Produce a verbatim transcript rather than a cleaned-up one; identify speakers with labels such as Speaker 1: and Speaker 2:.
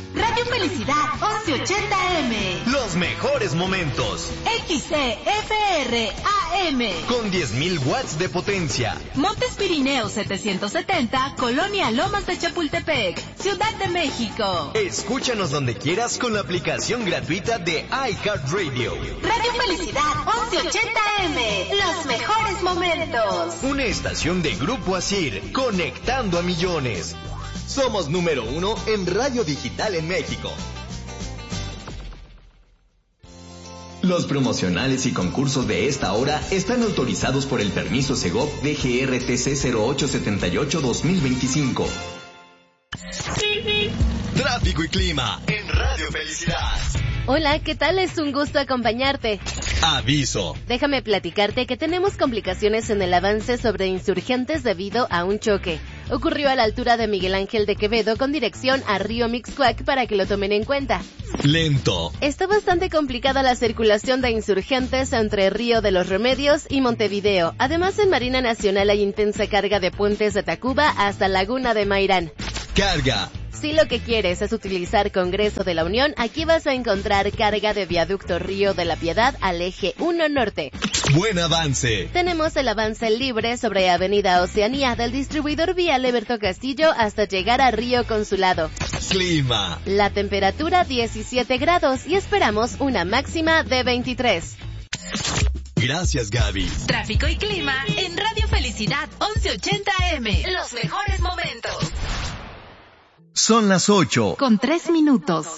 Speaker 1: Radio Felicidad once ochenta eme.
Speaker 2: Los mejores momentos.
Speaker 1: X C F R A M.
Speaker 2: Con diez mil watts de potencia.
Speaker 1: Montes Pirineos setecientos setenta, Colonia Lomas de Chapultepec, Ciudad de México.
Speaker 2: Escúchanos donde quieras con la aplicación gratuita de iHeartRadio.
Speaker 1: Radio Felicidad once ochenta eme. Los mejores momentos.
Speaker 2: Una estación de Grupo Asir, conectando a millones. Somos número uno en radio digital en México. Los promocionales y concursos de esta hora están autorizados por el permiso Segov D G R T C cero ocho siete ocho dos mil veinticinco. Tráfico y clima en Radio Felicidad.
Speaker 3: Hola, ¿qué tal? Es un gusto acompañarte.
Speaker 2: Aviso.
Speaker 3: Déjame platicarte que tenemos complicaciones en el avance sobre Insurgentes debido a un choque. Ocurrió a la altura de Miguel Ángel de Quevedo con dirección a Río Mixcoac para que lo tomen en cuenta.
Speaker 2: Lento.
Speaker 3: Está bastante complicada la circulación de Insurgentes entre Río de los Remedios y Montevideo. Además, en Marina Nacional hay intensa carga de puentes de Tacuba hasta Laguna de Mairán.
Speaker 2: Carga.
Speaker 3: Si lo que quieres es utilizar Congreso de la Unión, aquí vas a encontrar carga de Viaducto Río de la Piedad al eje uno Norte.
Speaker 2: Buen avance.
Speaker 3: Tenemos el avance libre sobre Avenida Oceanía del distribuidor vial Eberto Castillo hasta llegar a Río Consulado.
Speaker 2: Clima.
Speaker 3: La temperatura diecisiete grados y esperamos una máxima de veintitrés.
Speaker 2: Gracias, Gaby.
Speaker 1: Tráfico y clima en Radio Felicidad once ochenta eme. Los mejores momentos.
Speaker 2: Son las ocho.
Speaker 1: Con tres minutos.